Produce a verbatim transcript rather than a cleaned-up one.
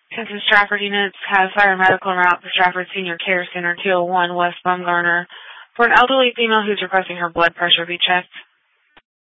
Kansas Stratford units have fire medical en route to Stratford Senior Care Center, two oh one West Bumgarner, for an elderly female who's requesting her blood pressure be checked.